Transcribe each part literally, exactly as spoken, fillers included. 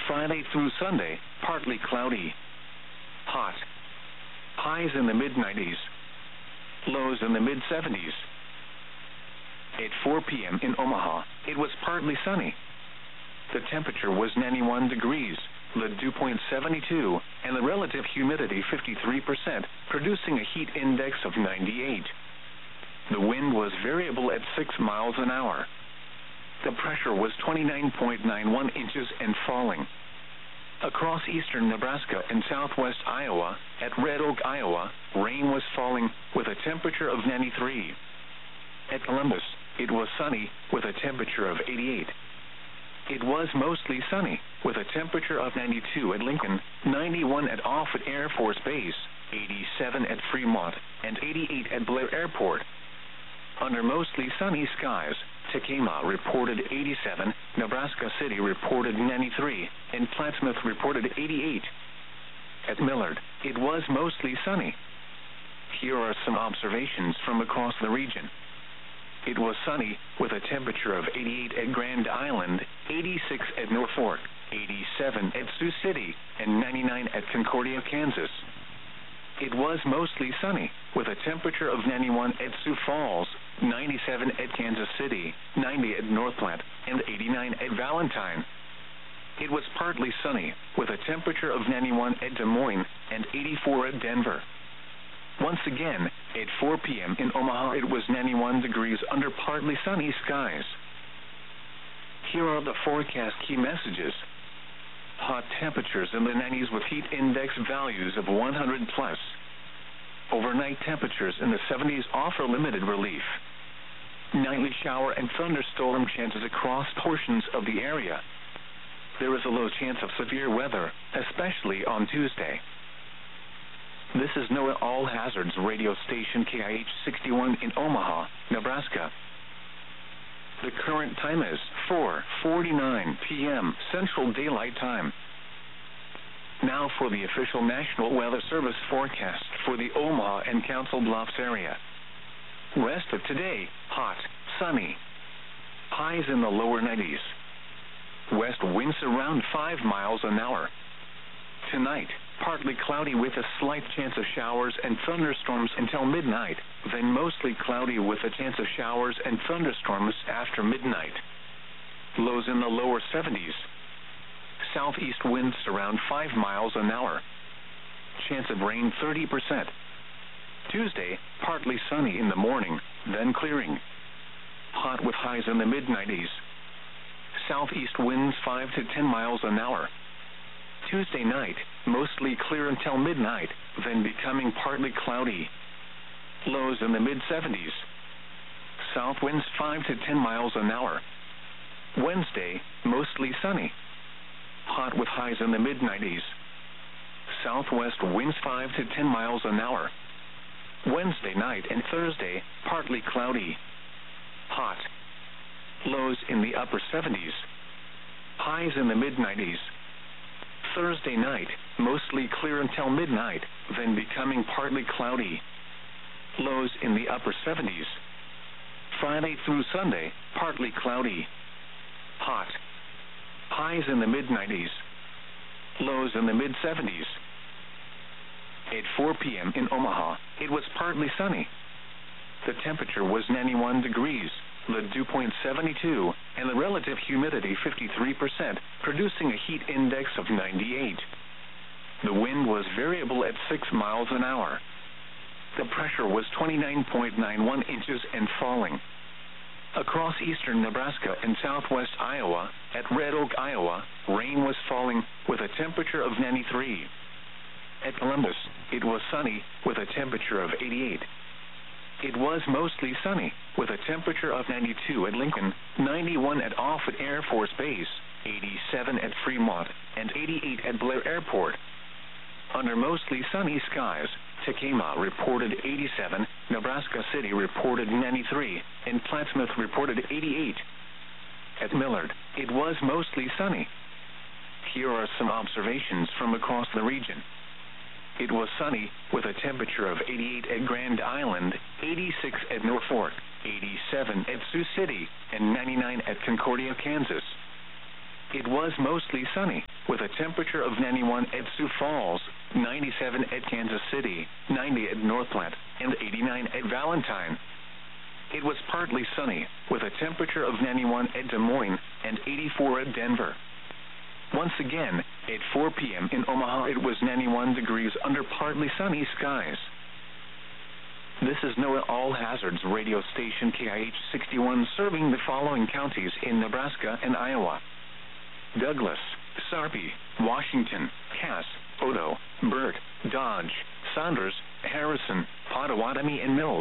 Friday through Sunday, partly cloudy. Hot. Highs in the mid nineties. Lows in the mid seventies. At four p m in Omaha, it was partly sunny. The temperature was ninety-one degrees, the dew point seventy-two, and the relative humidity fifty-three percent, producing a heat index of ninety-eight. The wind was variable at six miles an hour. The pressure was twenty-nine point nine one inches and falling. Across eastern Nebraska and southwest Iowa, at Red Oak, Iowa, rain was falling with a temperature of ninety-three. At Columbus, it was sunny with a temperature of eighty-eight. It was mostly sunny with a temperature of ninety-two at Lincoln, ninety-one at Offutt Air Force Base, eighty-seven at Fremont, and eighty-eight at Blair Airport. Under mostly sunny skies, Tekamah reported eighty-seven, Nebraska City reported ninety-three, and Plattsmouth reported eighty-eight. At Millard, it was mostly sunny. Here are some observations from across the region. It was sunny with a temperature of eighty-eight at Grand Island, eighty-six at Norfolk, eighty-seven at Sioux City, and ninety-nine at Concordia, Kansas. It was mostly sunny with a temperature of ninety-one at Sioux Falls, ninety-seven at Kansas City, ninety at North Platte, and eighty-nine at Valentine. It was partly sunny with a temperature of ninety-one at Des Moines and eighty-four at Denver. Once again, at four p m in Omaha, it was ninety-one degrees under partly sunny skies. Here are the forecast key messages. Hot temperatures in the nineties with heat index values of one hundred plus. Overnight temperatures in the seventies offer limited relief. Nightly shower and thunderstorm chances across portions of the area. There is a low chance of severe weather, especially on Tuesday. This is NOAA All Hazards radio station K I H sixty-one in Omaha, Nebraska. The current time is four forty-nine p m Central Daylight Time. Now for the official National Weather Service forecast for the Omaha and Council Bluffs area. Rest of today, hot, sunny. Highs in the lower nineties. West winds around five miles an hour. Tonight, partly cloudy with a slight chance of showers and thunderstorms until midnight, then mostly cloudy with a chance of showers and thunderstorms after midnight. Lows in the lower seventies. Southeast winds around five miles an hour. Chance of rain thirty percent. Tuesday, partly sunny in the morning, then clearing. Hot with highs in the mid nineties. Southeast winds five to ten miles an hour. Tuesday night, mostly clear until midnight, then becoming partly cloudy. Lows in the mid seventies. South winds five to ten miles an hour. Wednesday, mostly sunny. Hot with highs in the mid nineties. Southwest winds five to ten miles an hour. Wednesday night and Thursday, partly cloudy. Hot. Lows in the upper seventies. Highs in the mid nineties. Thursday night, mostly clear until midnight, then becoming partly cloudy. Lows in the upper seventies. Friday through Sunday, partly cloudy. Hot. Highs in the mid nineties. Lows in the mid seventies. At four p m in Omaha, it was partly sunny. The temperature was ninety-one degrees, the dew point seventy-two, and the relative humidity fifty-three percent, producing a heat index of ninety-eight. The wind was variable at six miles an hour. The pressure was twenty-nine point nine one inches and falling. Across eastern Nebraska and southwest Iowa, at Red Oak, Iowa, rain was falling with a temperature of ninety-three. At Columbus, it was sunny with a temperature of eighty-eight. It was mostly sunny with a temperature of ninety-two at Lincoln, ninety-one at Offutt Air Force Base, eighty-seven at Fremont, and eighty-eight at Blair Airport. Under mostly sunny skies, Tekamah reported eighty-seven, Nebraska City reported ninety-three, and Plattsmouth reported eighty-eight. At Millard, it was mostly sunny. Here are some observations from across the region. It was sunny with a temperature of eighty-eight at Grand Island, eighty-six at Norfolk, eighty-seven at Sioux City, and ninety-nine at Concordia, Kansas. it was mostly sunny, with a temperature of ninety-one at Sioux Falls, ninety-seven at Kansas City, ninety at North Platte, and eighty-nine at Valentine. It was partly sunny, with a temperature of ninety-one at Des Moines and eighty-four at Denver. Once again, at four p.m. in Omaha, it was ninety-one degrees under partly sunny skies. This is NOAA All Hazards radio station K I H sixty-one, serving the following counties in Nebraska and Iowa: Douglas, Sarpy, Washington, Cass, Odo, Burke, Dodge, Saunders, Harrison, Pottawatomie, and Mills.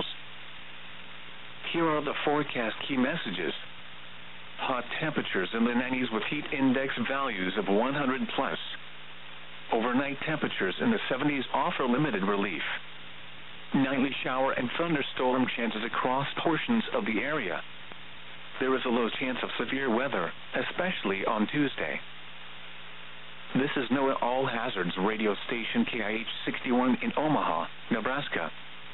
Here are the forecast key messages. Hot temperatures in the nineties with heat index values of one hundred plus. Overnight temperatures in the seventies offer limited relief. Nightly shower and thunderstorm chances across portions of the area. There is a low chance of severe weather, especially on Tuesday. This is NOAA All Hazards radio station K I H sixty-one in Omaha, Nebraska.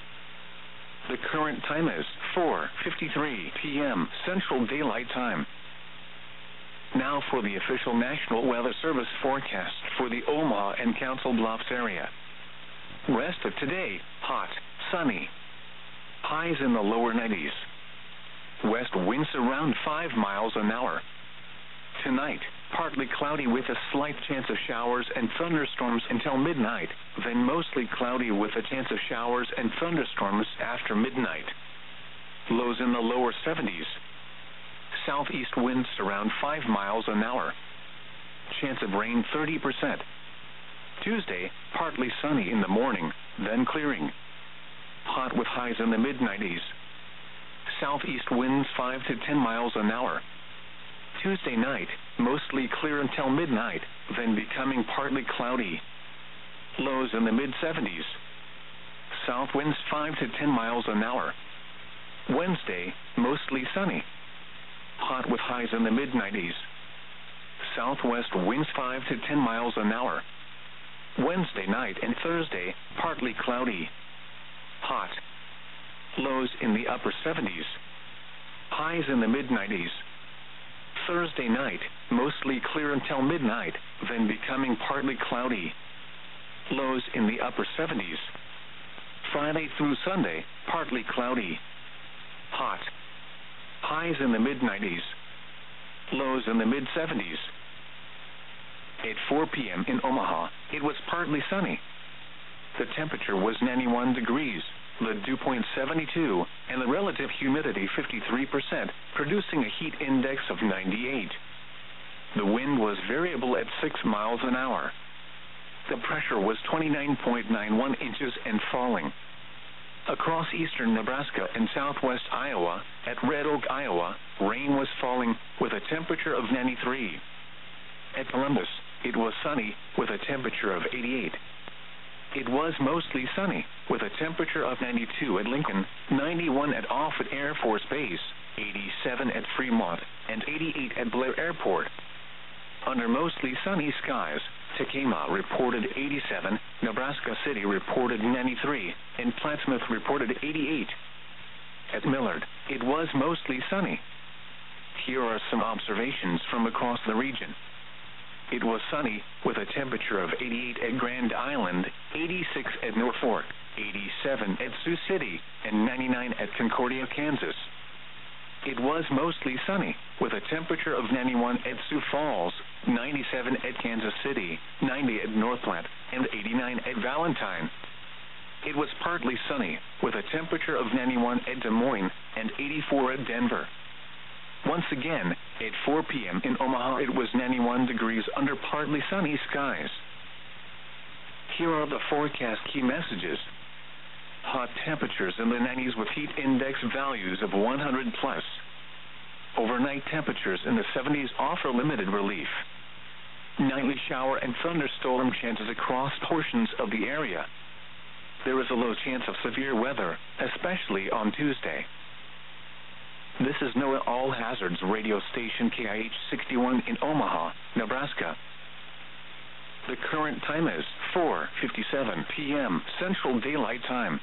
The current time is four fifty-three p.m. Central Daylight Time. Now for the official National Weather Service forecast for the Omaha and Council Bluffs area. Rest of today, hot, sunny. Highs in the lower nineties. West winds around five miles an hour. Tonight, partly cloudy with a slight chance of showers and thunderstorms until midnight, then mostly cloudy with a chance of showers and thunderstorms after midnight. Lows in the lower seventies. Southeast winds around five miles an hour. Chance of rain thirty percent. Tuesday, partly sunny in the morning, then clearing. Hot with highs in the mid nineties. Southeast winds five to ten miles an hour. Tuesday night, mostly clear until midnight, then becoming partly cloudy. Lows in the mid seventies. South winds five to ten miles an hour. Wednesday, mostly sunny. Hot with highs in the mid nineties. Southwest winds five to ten miles an hour. Wednesday night and Thursday, partly cloudy. Hot. Lows in the upper seventies. Highs in the mid nineties. Thursday night, mostly clear until midnight, then becoming partly cloudy. Lows in the upper seventies. Friday through Sunday, partly cloudy. Hot. Highs in the mid nineties. Lows in the mid seventies. At four p.m. in Omaha, it was partly sunny. The temperature was ninety-one degrees, the dew point seventy-two, and the relative humidity fifty-three percent, producing a heat index of ninety-eight. The wind was variable at six miles an hour. The pressure was twenty-nine point nine one inches and falling. Across eastern Nebraska and southwest Iowa, at Red Oak, Iowa, rain was falling with a temperature of ninety-three. At Columbus, it was sunny with a temperature of eighty-eight. It was mostly sunny with a temperature of ninety-two at Lincoln, ninety-one at Offutt Air Force Base, eighty-seven at Fremont, and eighty-eight at Blair Airport. Under mostly sunny skies, Tekamah reported eighty-seven, Nebraska City reported ninety-three, and Plattsmouth reported eighty-eight. At Millard, it was mostly sunny. Here are some observations from across the region. It was sunny with a temperature of eighty-eight at Grand Island, eighty-six at Norfolk, eighty-seven at Sioux City, and ninety-nine at Concordia, Kansas. It was mostly sunny with a temperature of ninety-one at Sioux Falls, ninety-seven at Kansas City, ninety at North Platte, and eighty-nine at Valentine. It was partly sunny with a temperature of ninety-one at Des Moines and eighty-four at Denver. Once again, at four p.m. in Omaha, it was ninety-one degrees under partly sunny skies. Here are the forecast key messages. Hot temperatures in the nineties with heat index values of one hundred plus. Overnight temperatures in the seventies offer limited relief. Nightly shower and thunderstorm chances across portions of the area. There is a low chance of severe weather, especially on Tuesday. This is NOAA All Hazards radio station K I H sixty-one in Omaha, Nebraska. The current time is four fifty-seven p.m. Central Daylight Time.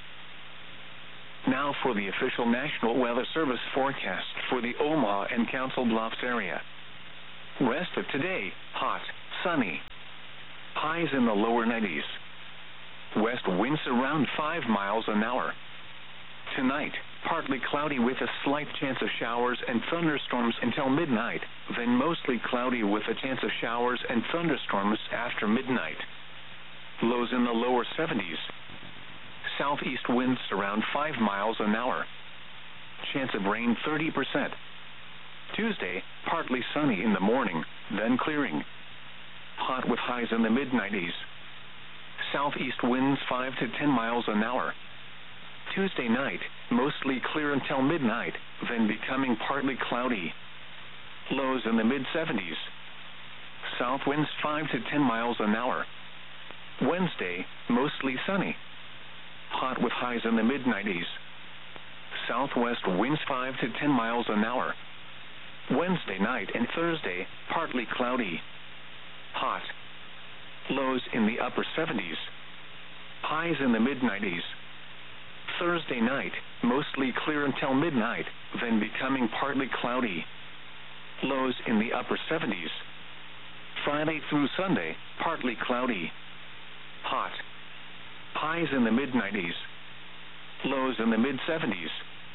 Now for the official National Weather Service forecast for the Omaha and Council Bluffs area. Rest of today, hot, sunny. Highs in the lower nineties. West winds around five miles an hour. Tonight, partly cloudy with a slight chance of showers and thunderstorms until midnight, then mostly cloudy with a chance of showers and thunderstorms after midnight. Lows in the lower seventies. Southeast winds around five miles an hour. Chance of rain thirty percent. Tuesday, partly sunny in the morning, then clearing. Hot with highs in the mid nineties. Southeast winds five to ten miles an hour. Tuesday night, mostly clear until midnight, then becoming partly cloudy. Lows in the mid seventies. South winds five to ten miles an hour. Wednesday, mostly sunny. Hot with highs in the mid nineties. Southwest winds five to ten miles an hour. Wednesday night and Thursday, partly cloudy. Hot. Lows in the upper seventies. Highs in the mid nineties. Thursday night, mostly clear until midnight, then becoming partly cloudy. Lows in the upper seventies. Friday through Sunday, partly cloudy. Hot. Highs in the mid nineties. Lows in the mid seventies.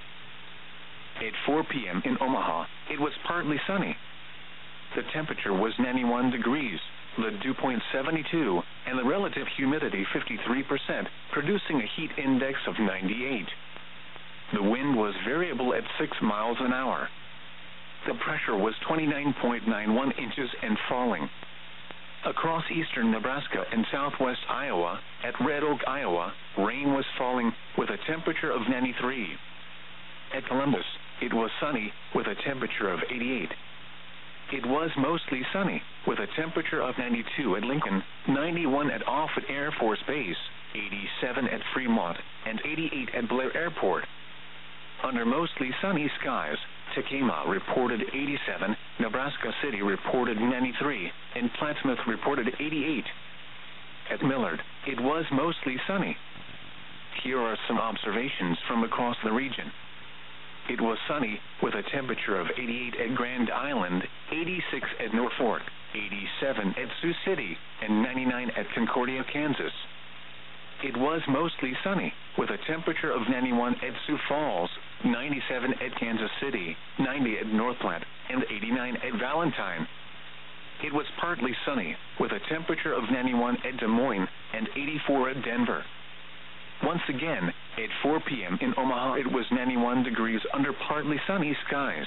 At four p.m. in Omaha, it was partly sunny. The temperature was ninety-one degrees, the dew point seventy-two, and the relative humidity fifty-three percent, producing a heat index of ninety-eight. The wind was variable at six miles an hour. The pressure was twenty-nine point nine one inches and falling. Across eastern Nebraska and southwest Iowa, at Red Oak, Iowa, rain was falling with a temperature of ninety-three. At Columbus, it was sunny with a temperature of eighty-eight. It was mostly sunny with a temperature of ninety-two at Lincoln, ninety-one at Offutt Air Force Base, eighty-seven at Fremont, and eighty-eight at Blair Airport. Under mostly sunny skies, Tekamah reported eighty-seven, Nebraska City reported ninety-three, and Plattsmouth reported eighty-eight. At Millard, it was mostly sunny. Here are some observations from across the region. It was sunny with a temperature of eighty-eight at Grand Island, eighty-six at Norfolk, eighty-seven at Sioux City, and ninety-nine at Concordia, Kansas. It was mostly sunny with a temperature of ninety-one at Sioux Falls, ninety-seven at Kansas City, ninety at North Platte, and eighty-nine at Valentine. It was partly sunny with a temperature of ninety-one at Des Moines and eighty-four at Denver. Once again, at four p.m. in Omaha, it was ninety-one degrees under partly sunny skies.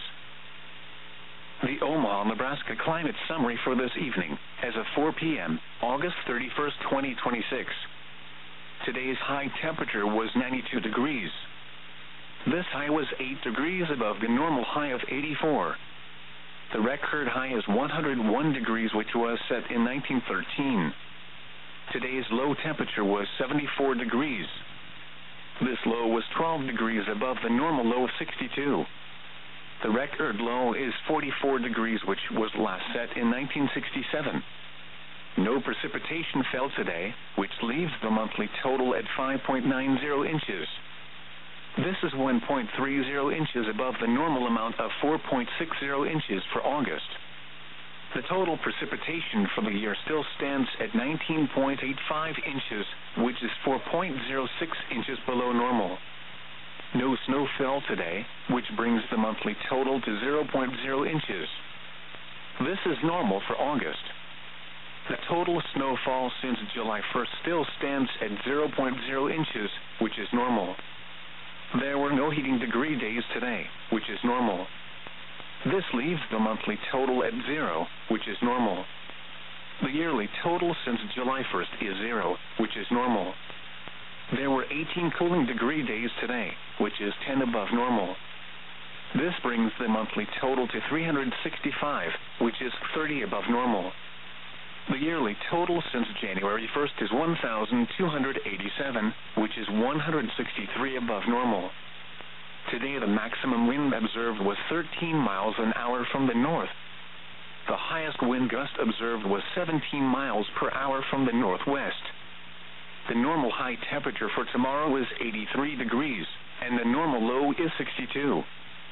The Omaha, Nebraska climate summary for this evening, as of four p.m., August thirty-first, twenty twenty-six. Today's high temperature was ninety-two degrees. This high was eight degrees above the normal high of eighty-four. The record high is one hundred one degrees, which was set in nineteen thirteen. Today's low temperature was seventy-four degrees. This low was twelve degrees above the normal low of sixty-two. The record low is forty-four degrees, which was last set in nineteen sixty-seven. No precipitation fell today, which leaves the monthly total at five point nine zero inches. This is one point three zero inches above the normal amount of four point six zero inches for August. The total precipitation for the year still stands at nineteen point eight five inches, which is four point zero six inches below normal. No snow fell today, which brings the monthly total to zero point zero inches. This is normal for August. The total snowfall since July first still stands at zero point zero inches, which is normal. There were no heating degree days today, which is normal. This leaves the monthly total at zero, which is normal. The yearly total since July first is zero, which is normal. There were eighteen cooling degree days today, which is ten above normal. This brings the monthly total to three hundred sixty-five, which is thirty above normal. The yearly total since January first is one thousand two hundred eighty-seven, which is one hundred sixty-three above normal. Today the maximum wind observed was thirteen miles an hour from the north. The highest wind gust observed was seventeen miles per hour from the northwest. The normal high temperature for tomorrow is eighty-three degrees, and the normal low is sixty-two.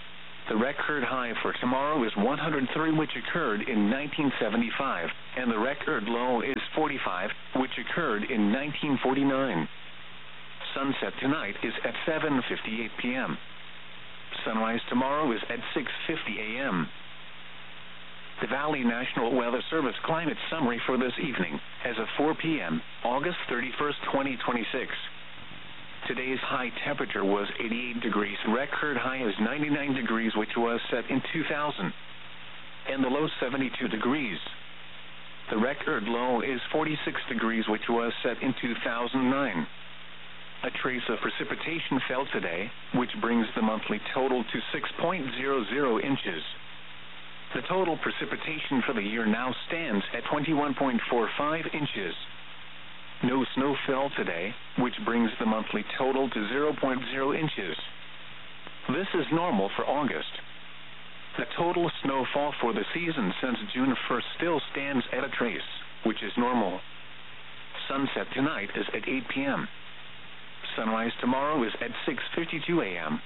The record high for tomorrow is one hundred three, which occurred in nineteen seventy-five, and the record low is forty-five, which occurred in nineteen forty-nine. Sunset tonight is at seven fifty-eight p m Sunrise tomorrow is at six fifty a m The Valley National Weather Service climate summary for this evening, as of four p m, August thirty-first, twenty twenty-six. Today's high temperature was eighty-eight degrees. Record high is ninety-nine degrees, which was set in two thousand. And the low seventy-two degrees. The record low is forty-six degrees, which was set in two thousand nine. A trace of precipitation fell today, which brings the monthly total to six point zero zero inches. The total precipitation for the year now stands at twenty-one point four five inches. No snow fell today, which brings the monthly total to zero point zero inches. This is normal for August. The total snowfall for the season since June first still stands at a trace, which is normal. Sunset tonight is at eight p m Sunrise tomorrow is at six fifty-two a m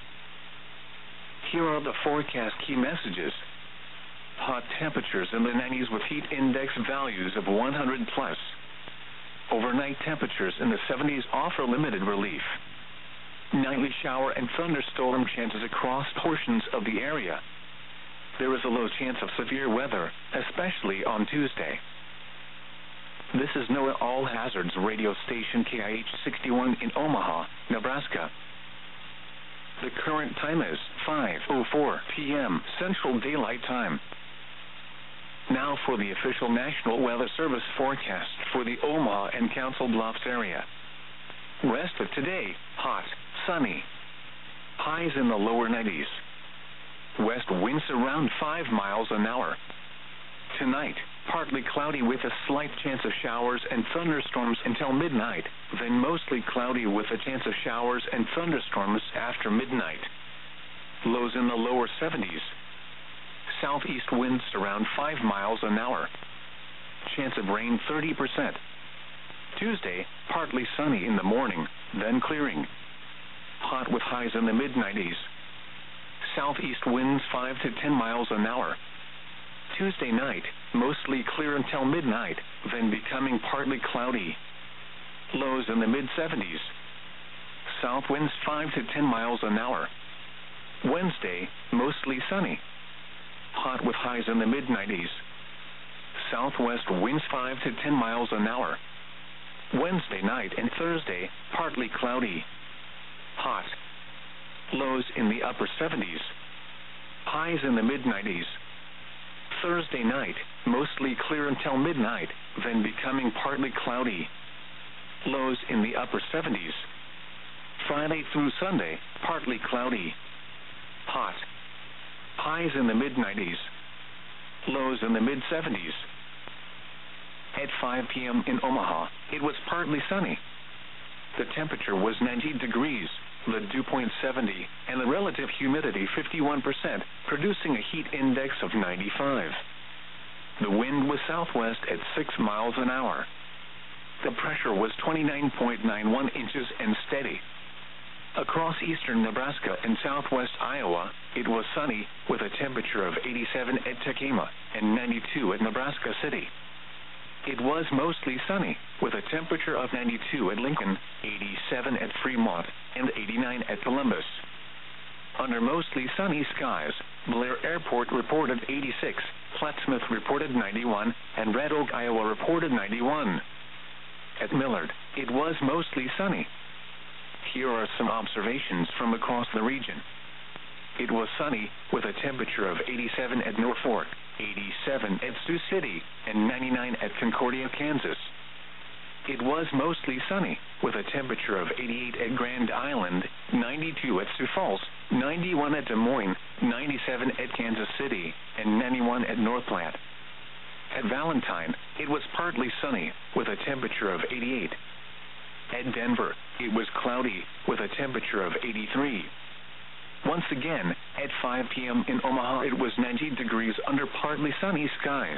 Here are the forecast key messages. Hot temperatures in the nineties with heat index values of one hundred plus. Overnight temperatures in the seventies offer limited relief. Nightly shower and thunderstorm chances across portions of the area. There is a low chance of severe weather, especially on Tuesday. This is NOAA All Hazards radio station K I H sixty-one in Omaha, Nebraska. The current time is five oh four p m Central Daylight Time. Now for the official National Weather Service forecast for the Omaha and Council Bluffs area. Rest of today, hot, sunny. Highs in the lower nineties. West winds around five miles an hour. Tonight, partly cloudy with a slight chance of showers and thunderstorms until midnight, then mostly cloudy with a chance of showers and thunderstorms after midnight. Lows in the lower seventies. Southeast winds around five miles an hour. Chance of rain thirty percent. Tuesday, partly sunny in the morning, then clearing. Hot with highs in the mid nineties. Southeast winds five to ten miles an hour. Tuesday night, mostly clear until midnight, then becoming partly cloudy. Lows in the mid seventies. South winds five to ten miles an hour. Wednesday, mostly sunny. Hot with highs in the mid nineties. Southwest winds five to ten miles an hour. Wednesday night and Thursday, partly cloudy. Hot. Lows in the upper seventies. Highs in the mid nineties. Thursday night, mostly clear until midnight, then becoming partly cloudy. Lows in the upper seventies. Friday through Sunday, partly cloudy. Hot. Highs in the mid nineties. Lows in the mid seventies. At five p m in Omaha, it was partly sunny. The temperature was ninety degrees, the dew point seventy, and the relative humidity fifty-one percent, producing a heat index of ninety-five. The wind was southwest at six miles an hour. The pressure was twenty-nine point nine one inches and steady. Across eastern Nebraska and southwest Iowa, it was sunny with a temperature of eighty-seven at Tekamah and ninety-two at Nebraska City. It was mostly sunny with a temperature of ninety-two at Lincoln, eighty-seven at Fremont, and eighty-nine at Columbus. Under mostly sunny skies, Blair Airport reported eighty-six, Plattsmouth reported ninety-one, and Red Oak, Iowa reported ninety-one. At Millard, it was mostly sunny. Here are some observations from across the region. It was sunny with a temperature of eighty-seven at Norfolk, eighty-seven at Sioux City, and ninety-nine at Concordia, Kansas. It was mostly sunny with a temperature of eighty-eight at Grand Island, ninety-two at Sioux Falls, ninety-one at Des Moines, ninety-seven at Kansas City, and ninety-one at North Platte. At Valentine, it was partly sunny with a temperature of eighty-eight. At Denver, it was cloudy with a temperature of eighty-three. Once again, at five p m in Omaha, it was ninety degrees under partly sunny skies.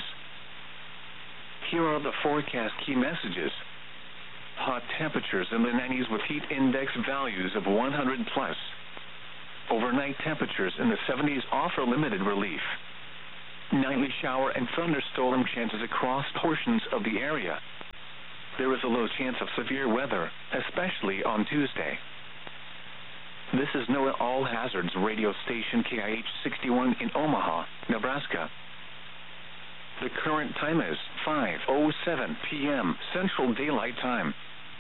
Here are the forecast key messages. Hot temperatures in the nineties with heat index values of one hundred plus. Overnight temperatures in the seventies offer limited relief. Nightly shower and thunderstorm chances across portions of the area. There is a low chance of severe weather, especially on Tuesday. This is NOAA All Hazards radio station K I H sixty-one in Omaha, Nebraska. The current time is five oh seven p m Central Daylight Time.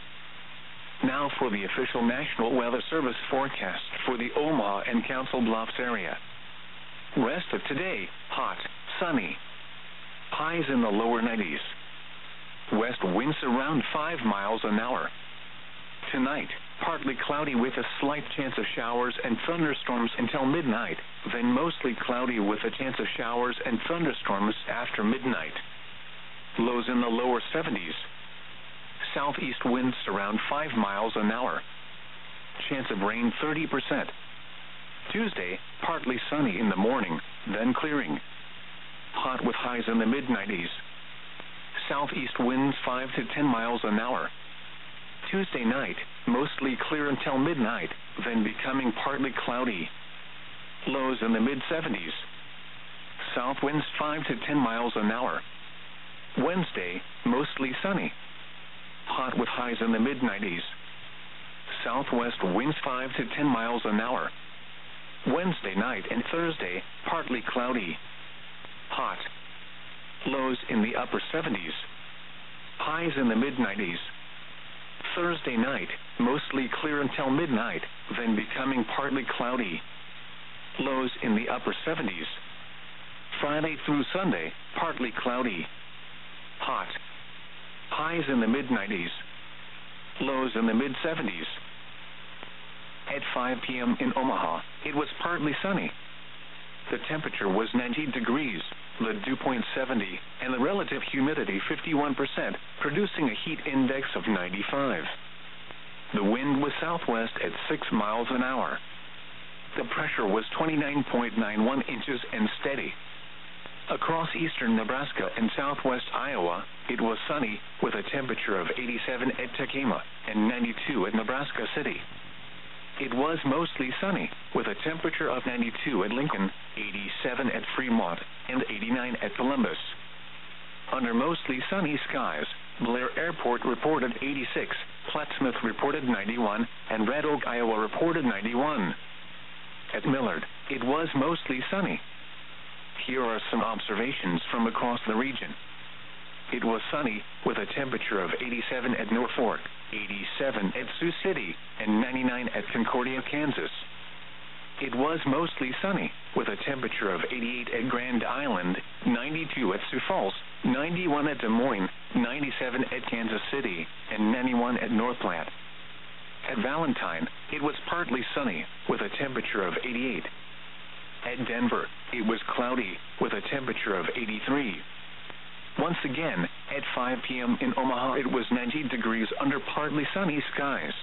Now for the official National Weather Service forecast for the Omaha and Council Bluffs area. Rest of today, hot, sunny. Highs in the lower nineties. West winds around five miles an hour. Tonight, partly cloudy with a slight chance of showers and thunderstorms until midnight, then mostly cloudy with a chance of showers and thunderstorms after midnight. Lows in the lower seventies. Southeast winds around five miles an hour. Chance of rain thirty percent. Tuesday, partly sunny in the morning, then clearing. Hot with highs in the mid nineties. Southeast winds five to ten miles an hour. Tuesday night, mostly clear until midnight, then becoming partly cloudy. Lows in the mid seventies. South winds five to ten miles an hour. Wednesday, mostly sunny. Hot with highs in the mid nineties. Southwest winds five to ten miles an hour. Wednesday night and Thursday, partly cloudy. Hot. Lows in the upper seventies. Highs in the mid nineties. Thursday night, mostly clear until midnight, then becoming partly cloudy. Lows in the upper seventies. Friday through Sunday, partly cloudy. Hot. Highs in the mid nineties. Lows in the mid seventies. At five p m in Omaha, it was partly sunny. The temperature was ninety degrees, the dew point seventy, and the relative humidity fifty-one percent, producing a heat index of ninety-five. The wind was southwest at six miles an hour. The pressure was twenty-nine point nine one inches and steady. Across eastern Nebraska and southwest Iowa, it was sunny, with a temperature of eighty-seven at Tekamah and ninety-two at Nebraska City. It was mostly sunny, with a temperature of ninety-two at Lincoln, eighty-seven at Fremont, and eighty-nine at Columbus. Under mostly sunny skies, Blair Airport reported eighty-six, Plattsmouth reported ninety-one, and Red Oak, Iowa reported ninety-one. At Millard, it was mostly sunny. Here are some observations from across the region. It was sunny, with a temperature of eighty-seven at Norfolk, eighty-seven at Sioux City, and ninety-nine at Concordia, Kansas. It was mostly sunny, with a temperature of eighty-eight at Grand Island, ninety-two at Sioux Falls, ninety-one at Des Moines, ninety-seven at Kansas City, and ninety-one at North Platte. At Valentine, it was partly sunny, with a temperature of eighty-eight. At Denver, it was cloudy, with a temperature of eighty-three. Once again, at five p m in Omaha, it was ninety degrees under partly sunny skies.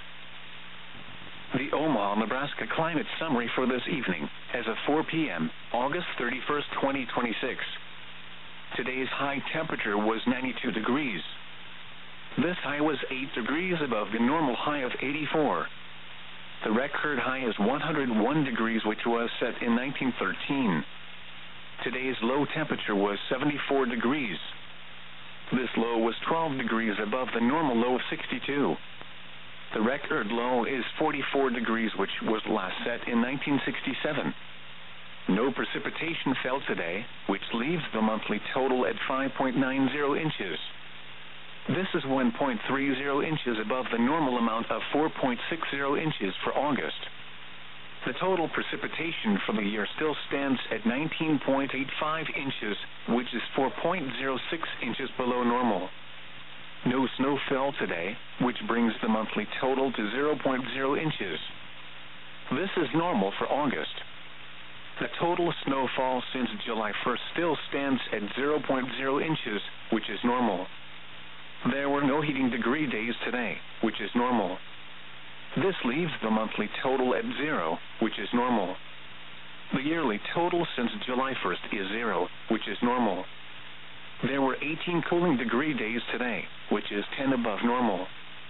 The Omaha, Nebraska climate summary for this evening, as of four p m, August thirty-first, twenty twenty-six. Today's high temperature was ninety-two degrees. This high was eight degrees above the normal high of eighty-four. The record high is one hundred one degrees, which was set in nineteen thirteen. Today's low temperature was seventy-four degrees. This low was twelve degrees above the normal low of sixty-two. The record low is forty-four degrees, which was last set in nineteen sixty-seven. No precipitation fell today, which leaves the monthly total at five point nine zero inches. This is one point three zero inches above the normal amount of four point six zero inches for August. The total precipitation for the year still stands at nineteen point eight five inches, which is four point zero six inches below normal. No snow fell today, which brings the monthly total to zero point zero inches. This is normal for August. The total snowfall since July first still stands at zero point zero inches, which is normal. There were no heating degree days today, which is normal. This leaves the monthly total at zero, which is normal. The yearly total since July first is zero, which is normal. There were eighteen cooling degree days today, which is ten above normal.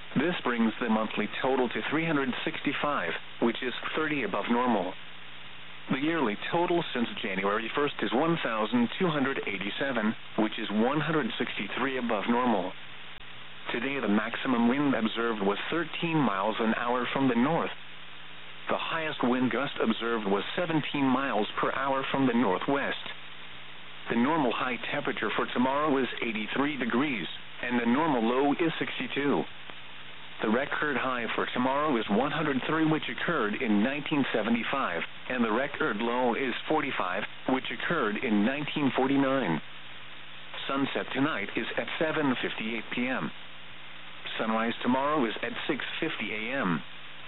This brings the monthly total to three hundred sixty-five, which is thirty above normal. The yearly total since January first is one thousand two hundred eighty-seven, which is one hundred sixty-three above normal. Today the maximum wind observed was thirteen miles an hour from the north. The highest wind gust observed was seventeen miles per hour from the northwest. The normal high temperature for tomorrow is eighty-three degrees, and the normal low is sixty-two. The record high for tomorrow is one hundred three, which occurred in nineteen seventy-five, and the record low is forty-five, which occurred in nineteen forty-nine. Sunset tonight is at seven fifty-eight p m Sunrise tomorrow is at six fifty a m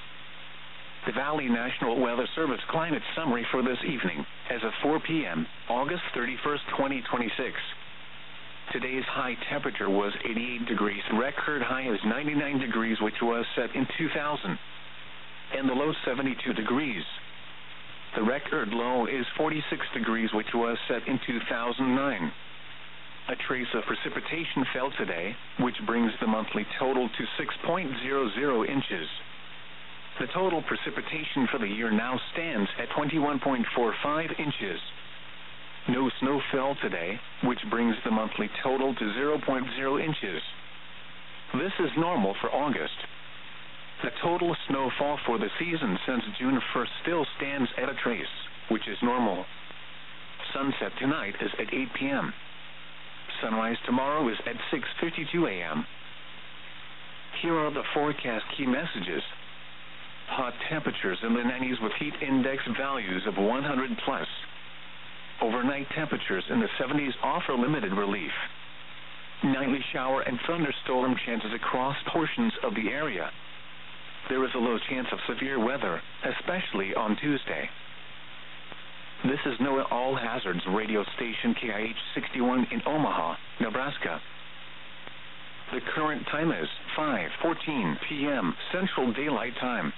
The Valley National Weather Service climate summary for this evening, as of four p m, August thirty-first, twenty twenty-six. Today's high temperature was eighty-eight degrees. Record high is ninety-nine degrees, which was set in two thousand. And the low seventy-two degrees. The record low is forty-six degrees, which was set in two thousand nine. A trace of precipitation fell today, which brings the monthly total to six point zero zero inches. The total precipitation for the year now stands at twenty-one point four five inches. No snow fell today, which brings the monthly total to zero point zero inches. This is normal for August. The total snowfall for the season since June first still stands at a trace, which is normal. Sunset tonight is at eight p m Sunrise tomorrow is at six fifty-two a m Here are the forecast key messages. Hot temperatures in the nineties with heat index values of one hundred plus. Overnight temperatures in the seventies offer limited relief. Nightly shower and thunderstorm chances across portions of the area. There is a low chance of severe weather, especially on Tuesday. This is NOAA All Hazards radio station K I H sixty-one in Omaha, Nebraska. The current time is five fourteen p m Central Daylight Time.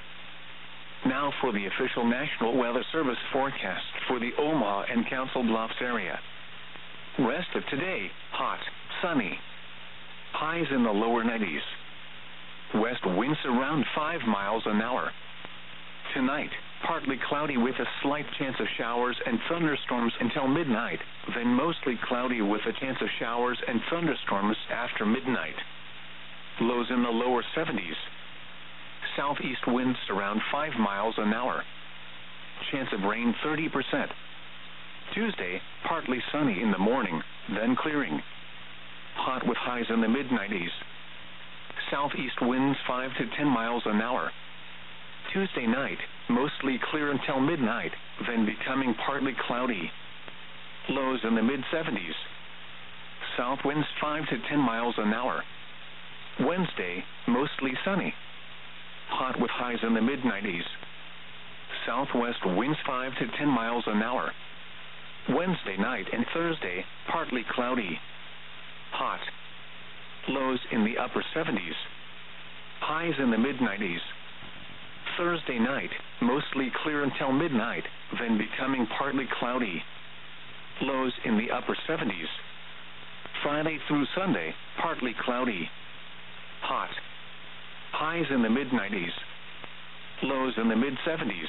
Now for the official National Weather Service forecast for the Omaha and Council Bluffs area. Rest of today, hot, sunny. Highs in the lower nineties. West winds around five miles an hour. Tonight, partly cloudy with a slight chance of showers and thunderstorms until midnight, then mostly cloudy with a chance of showers and thunderstorms after midnight. Lows in the lower seventies. Southeast winds around five miles an hour. Chance of rain thirty percent. Tuesday, partly sunny in the morning, then clearing. Hot with highs in the mid nineties. Southeast winds five to ten miles an hour. Tuesday night, mostly clear until midnight, then becoming partly cloudy. Lows in the mid seventies. South winds five to ten miles an hour. Wednesday, mostly sunny. Hot with highs in the mid nineties. Southwest winds five to ten miles an hour. Wednesday night and Thursday, partly cloudy. Hot. Lows in the upper seventies. Highs in the mid nineties. Thursday night, mostly clear until midnight, then becoming partly cloudy. Lows in the upper seventies. Friday through Sunday, partly cloudy. Hot. Highs in the mid nineties. Lows in the mid seventies.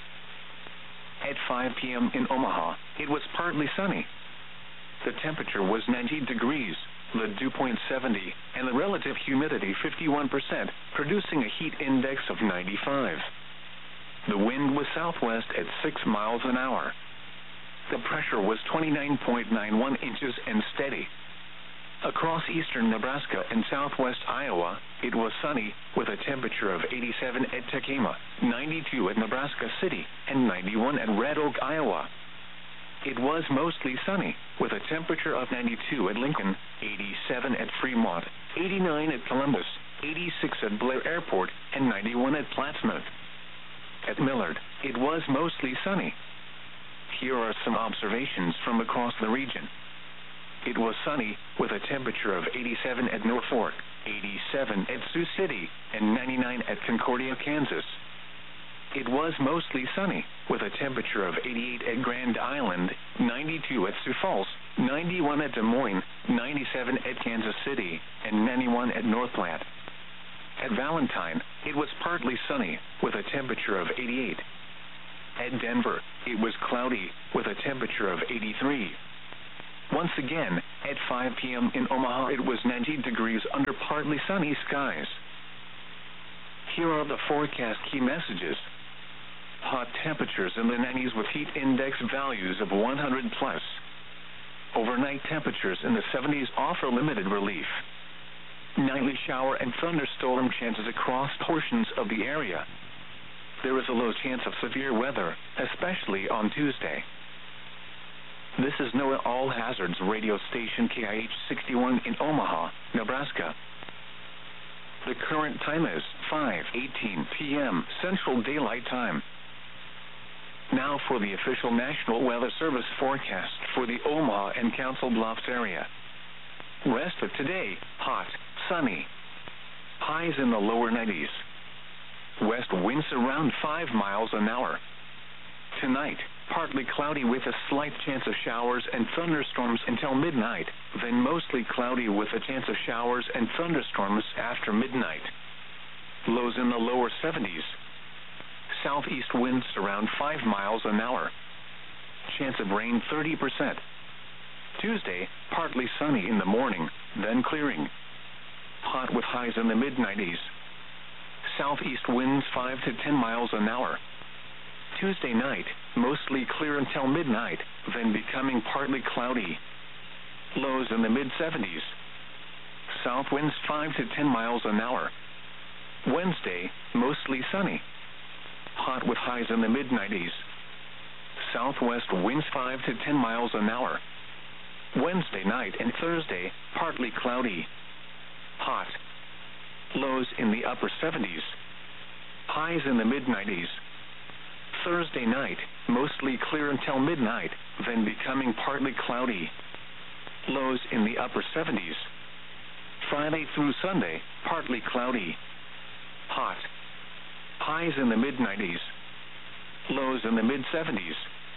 At five p m in Omaha, it was partly sunny. The temperature was ninety degrees, the dew point seventy, and the relative humidity fifty-one percent, producing a heat index of ninety-five. The wind was southwest at six miles an hour. The pressure was twenty-nine point nine one inches and steady. Across eastern Nebraska and southwest Iowa, it was sunny, with a temperature of eighty-seven at Tekamah, ninety-two at Nebraska City, and ninety-one at Red Oak, Iowa. It was mostly sunny, with a temperature of ninety-two at Lincoln, eighty-seven at Fremont, eighty-nine at Columbus, eighty-six at Blair Airport, and ninety-one at Plattsmouth. At Millard, it was mostly sunny. Here are some observations from across the region. It was sunny, with a temperature of eighty-seven at Norfolk, eighty-seven at Sioux City, and ninety-nine at Concordia, Kansas. It was mostly sunny, with a temperature of eighty-eight at Grand Island, ninety-two at Sioux Falls, ninety-one at Des Moines, ninety-seven at Kansas City, and ninety-one at North Platte. At Valentine, it was partly sunny, with a temperature of eighty-eight. At Denver, it was cloudy, with a temperature of eighty-three. Once again, at five p.m. in Omaha, it was ninety degrees under partly sunny skies. Here are the forecast key messages. Hot temperatures in the nineties with heat index values of one hundred plus. Overnight temperatures in the seventies offer limited relief. Nightly shower and thunderstorm chances across portions of the area. There is a low chance of severe weather, especially on Tuesday. This is NOAA All Hazards radio station K I H sixty-one in Omaha, Nebraska. The current time is five eighteen p.m. Central Daylight Time. Now for the official National Weather Service forecast for the Omaha and Council Bluffs area. Rest of today, hot, sunny. Highs in the lower nineties. West winds around five miles an hour. Tonight, partly cloudy with a slight chance of showers and thunderstorms until midnight, then mostly cloudy with a chance of showers and thunderstorms after midnight. Lows in the lower seventies. Southeast winds around five miles an hour. Chance of rain thirty percent. Tuesday, partly sunny in the morning, then clearing. Hot with highs in the mid nineties. Southeast winds five to ten miles an hour. Tuesday night, mostly clear until midnight, then becoming partly cloudy. Lows in the mid seventies. South winds five to ten miles an hour. Wednesday, mostly sunny. Hot with highs in the mid nineties. Southwest winds five to ten miles an hour. Wednesday night and Thursday, partly cloudy. Hot. Lows in the upper seventies. Highs in the mid nineties. Thursday night, mostly clear until midnight, then becoming partly cloudy. Lows in the upper seventies. Friday through Sunday, partly cloudy. Hot. Highs in the mid nineties. Lows in the mid seventies.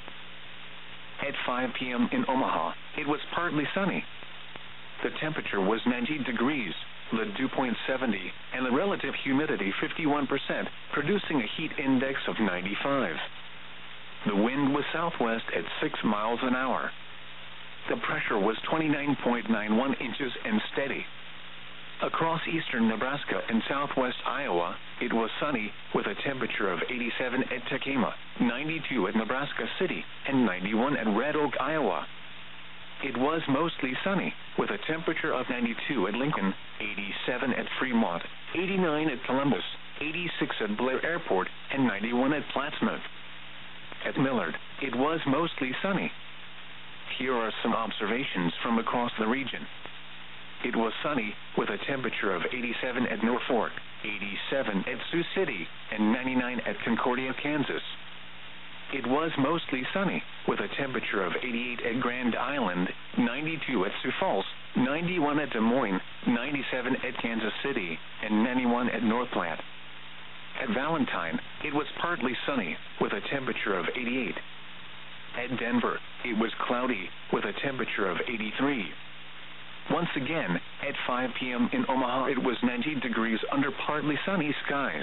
At five p.m. in Omaha, it was partly sunny. The temperature was ninety degrees, the dew point seventy, and the relative humidity fifty-one percent, producing a heat index of ninety-five. The wind was southwest at six miles an hour. The pressure was twenty-nine point nine one inches and steady. Across eastern Nebraska and southwest Iowa, it was sunny, with a temperature of eighty-seven at Tekamah, ninety-two at Nebraska City, and ninety-one at Red Oak, Iowa. It was mostly sunny, with a temperature of ninety-two at Lincoln, eighty-seven at Fremont, eighty-nine at Columbus, eighty-six at Blair Airport, and ninety-one at Plattsmouth. At Millard, it was mostly sunny. Here are some observations from across the region. It was sunny, with a temperature of eighty-seven at Norfolk, eighty-seven at Sioux City, and ninety-nine at Concordia, Kansas. It was mostly sunny, with a temperature of eighty-eight at Grand Island, ninety-two at Sioux Falls, ninety-one at Des Moines, ninety-seven at Kansas City, and ninety-one at North Platte. At Valentine, it was partly sunny, with a temperature of eighty-eight. At Denver, it was cloudy, with a temperature of eighty-three. Once again, at five p.m. in Omaha, it was ninety degrees under partly sunny skies.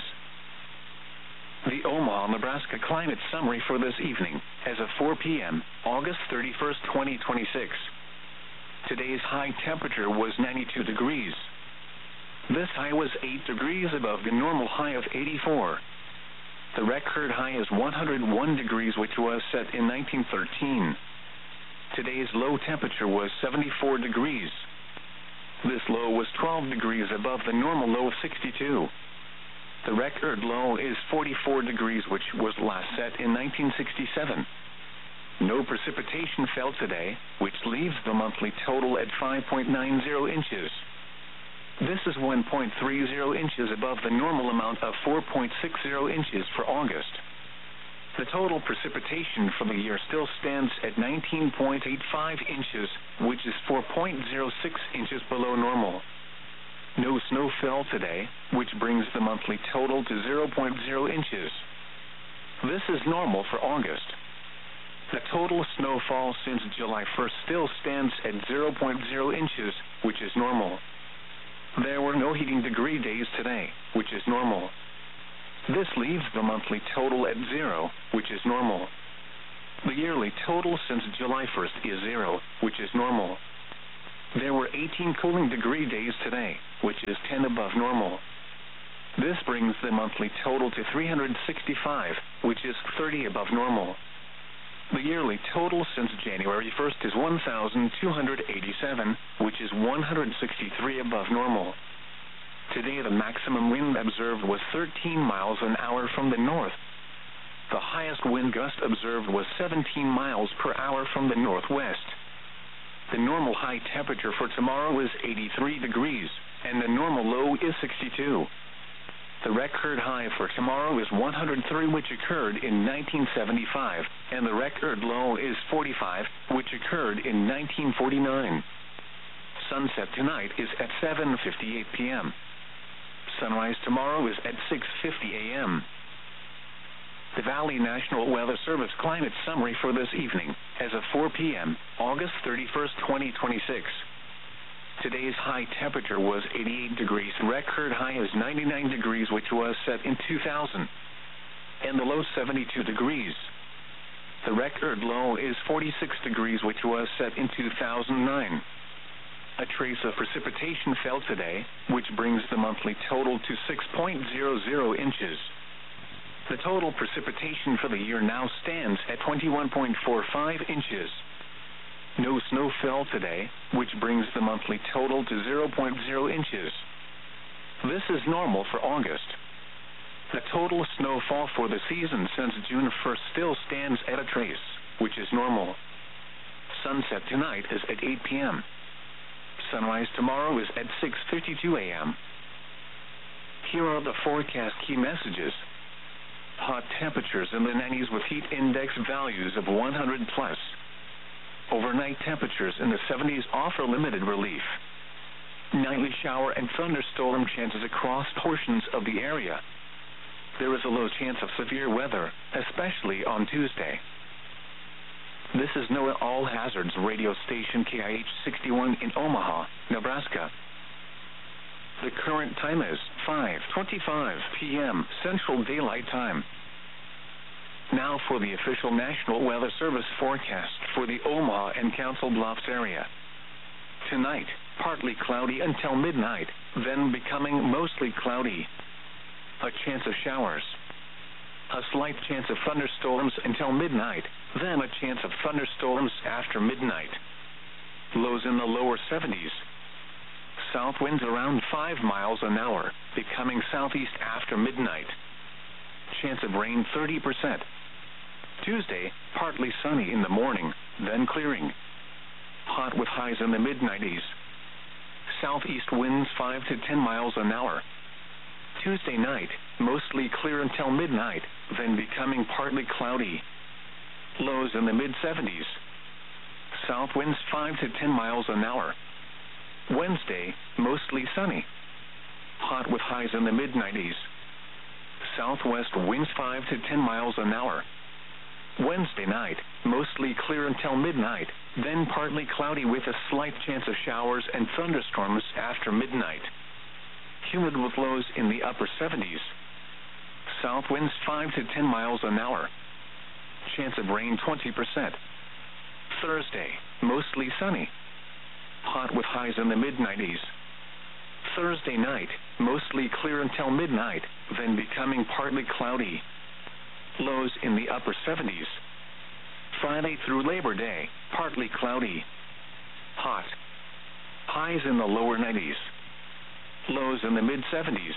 The Omaha, Nebraska climate summary for this evening, as of four p.m., August thirty-first, twenty twenty-six. Today's high temperature was ninety-two degrees. This high was eight degrees above the normal high of eighty-four. The record high is one hundred one degrees, which was set in nineteen thirteen. Today's low temperature was seventy-four degrees. This low was twelve degrees above the normal low of sixty-two. The record low is forty-four degrees, which was last set in nineteen sixty-seven. No precipitation fell today, which leaves the monthly total at five point nine zero inches. This is one point three zero inches above the normal amount of four point six zero inches for August. The total precipitation for the year still stands at nineteen point eight five inches, which is four point zero six inches below normal. No snow fell today, which brings the monthly total to zero point zero inches. This is normal for August. The total snowfall since July first still stands at zero point zero inches, which is normal. There were no heating degree days today, which is normal. This leaves the monthly total at zero, which is normal. The yearly total since July first is zero, which is normal. There were eighteen cooling degree days today, which is ten above normal. This brings the monthly total to three hundred sixty-five, which is thirty above normal. The yearly total since January first is one thousand two hundred eighty-seven, which is one hundred sixty-three above normal. Today the maximum wind observed was thirteen miles an hour from the north. The highest wind gust observed was seventeen miles per hour from the northwest. The normal high temperature for tomorrow is eighty-three degrees, and the normal low is sixty-two. The record high for tomorrow is one hundred three, which occurred in nineteen seventy-five, and the record low is forty-five, which occurred in nineteen forty-nine. Sunset tonight is at seven fifty-eight p m Sunrise tomorrow is at six fifty a m The Valley National Weather Service climate summary for this evening, as of four p m, August thirty-first, twenty twenty-six. Today's high temperature was eighty-eight degrees. Record high is ninety-nine degrees, which was set in two thousand. And the low seventy-two degrees. The record low is forty-six degrees, which was set in two thousand nine. A trace of precipitation fell today, which brings the monthly total to six point zero zero inches. The total precipitation for the year now stands at twenty-one point four five inches. No snow fell today, which brings the monthly total to zero point zero inches. This is normal for August. The total snowfall for the season since June first still stands at a trace, which is normal. Sunset tonight is at eight p m Sunrise tomorrow is at six fifty-two a m Here are the forecast key messages. Hot temperatures in the nineties with heat index values of one hundred plus. Overnight temperatures in the seventies offer limited relief. Nightly shower and thunderstorm chances across portions of the area. There is a low chance of severe weather, especially on Tuesday. This is NOAA All Hazards radio station K I H sixty-one in Omaha, Nebraska. The current time is five twenty-five p m Central Daylight Time. Now for the official National Weather Service forecast for the Omaha and Council Bluffs area. Tonight, partly cloudy until midnight, then becoming mostly cloudy. A chance of showers. A slight chance of thunderstorms until midnight, then a chance of thunderstorms after midnight. Lows in the lower seventies. South winds around five miles an hour, becoming southeast after midnight. Chance of rain thirty percent. Tuesday, partly sunny in the morning, then clearing. Hot with highs in the mid nineties. Southeast winds five to ten miles an hour. Tuesday night, mostly clear until midnight, then becoming partly cloudy. Lows in the mid seventies. South winds five to ten miles an hour. Wednesday, mostly sunny. Hot with highs in the mid nineties. Southwest winds five to ten miles an hour. Wednesday night, mostly clear until midnight, then partly cloudy with a slight chance of showers and thunderstorms after midnight. Humid with lows in the upper seventies. South winds five to ten miles an hour. Chance of rain twenty percent. Thursday, mostly sunny. Hot with highs in the mid nineties. Thursday night, mostly clear until midnight, then becoming partly cloudy. Lows in the upper seventies. Friday through Labor Day, partly cloudy. Hot. Highs in the lower nineties. Lows in the mid seventies.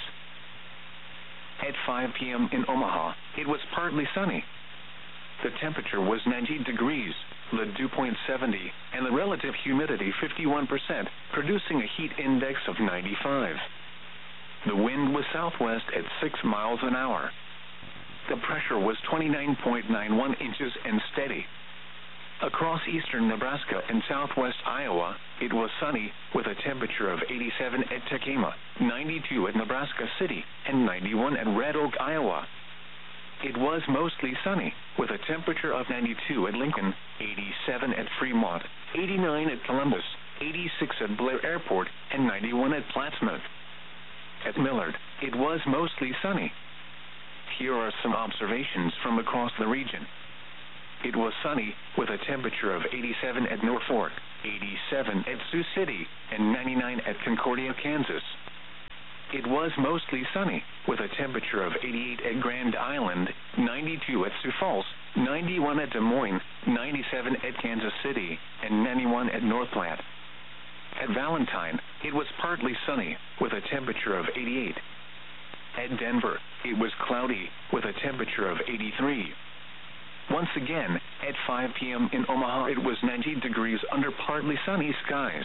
At five p m in Omaha, it was partly sunny. The temperature was ninety degrees, the dew point seventy, and the relative humidity fifty-one percent, producing a heat index of ninety-five. The wind was southwest at six miles an hour. The pressure was twenty-nine point nine one inches and steady. Across eastern Nebraska and southwest Iowa, it was sunny, with a temperature of eighty-seven at Tekamah, ninety-two at Nebraska City, and ninety-one at Red Oak, Iowa. It was mostly sunny, with a temperature of ninety-two at Lincoln, eighty-seven at Fremont, eighty-nine at Columbus, eighty-six at Blair Airport, and ninety-one at Plattsmouth. At Millard, it was mostly sunny. Here are some observations from across the region. It was sunny, with a temperature of eighty-seven at Norfolk, eighty-seven at Sioux City, and ninety-nine at Concordia, Kansas. It was mostly sunny, with a temperature of eighty-eight at Grand Island, ninety-two at Sioux Falls, ninety-one at Des Moines, ninety-seven at Kansas City, and ninety-one at North Platte. At Valentine, it was partly sunny, with a temperature of eighty-eight. At Denver, it was cloudy, with a temperature of eighty-three. Once again, at five p m in Omaha, it was ninety degrees under partly sunny skies.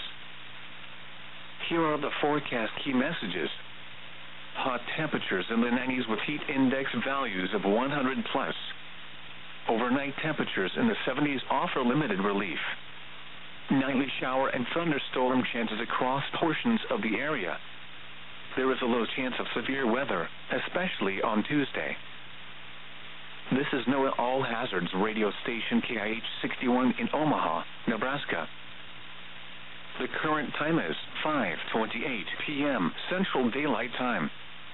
Here are the forecast key messages. Hot temperatures in the nineties with heat index values of one hundred plus. Overnight temperatures in the seventies offer limited relief. Nightly shower and thunderstorm chances across portions of the area. There is a low chance of severe weather, especially on Tuesday. This is NOAA All Hazards radio station K I H sixty-one in Omaha, Nebraska. The current time is five twenty-eight p m Central Daylight Time.